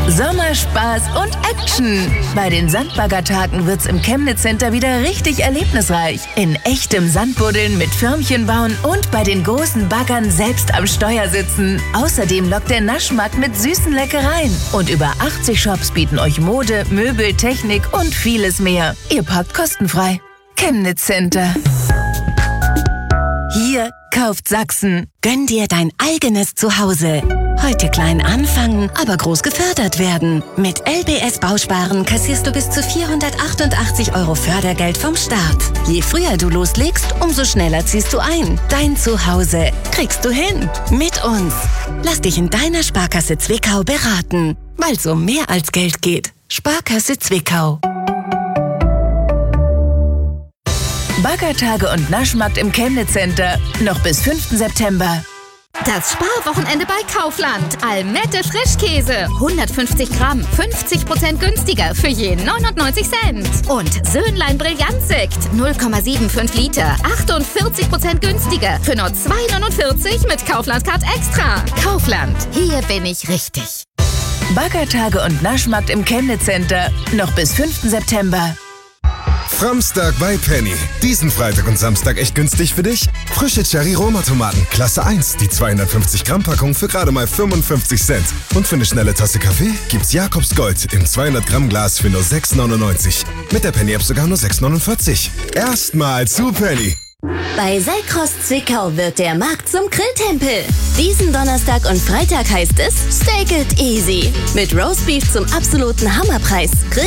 Sommerspaß und Action. Bei den Sandbaggertagen wird's im Chemnitz Center wieder richtig erlebnisreich. In echtem Sandbuddeln mit Förmchen bauen und bei den großen Baggern selbst am Steuer sitzen. Außerdem lockt der Naschmarkt mit süßen Leckereien. Und über 80 Shops bieten euch Mode, Möbel, Technik und vieles mehr. Ihr parkt kostenfrei. Chemnitz Center. Hier kauft Sachsen. Gönn dir dein eigenes Zuhause. Heute klein anfangen, aber groß gefördert werden. Mit LBS Bausparen kassierst du bis zu 488 € Fördergeld vom Staat. Je früher du loslegst, umso schneller ziehst du ein. Dein Zuhause kriegst du hin. Mit uns. Lass dich in deiner Sparkasse Zwickau beraten. Weil es um mehr als Geld geht. Sparkasse Zwickau. Baggertage und Naschmarkt im Chemnitz Center. Noch bis 5. September. Das Sparwochenende bei Kaufland. Almette Frischkäse. 150 Gramm. 50% günstiger für je 99 Cent. Und Söhnlein Brillantsekt. 0,75 Liter. 48% günstiger für nur 2,49 mit Kaufland-Card Extra. Kaufland. Hier bin ich richtig. Baggertage und Naschmarkt im Chemnitz Center. Noch bis 5. September. Framstag bei Penny. Diesen Freitag und Samstag echt günstig für dich? Frische Cherry-Roma-Tomaten, Klasse 1, die 250 Gramm Packung für gerade mal 55 Cent. Und für eine schnelle Tasse Kaffee gibt's Jakobs Gold im 200 Gramm Glas für nur 6,99. Mit der Penny-App sogar nur 6,49. Erstmal zu Penny. Bei Seikros Zwickau wird der Markt zum Grilltempel. Diesen Donnerstag und Freitag heißt es Steak it easy. Mit Roastbeef zum absoluten Hammerpreis.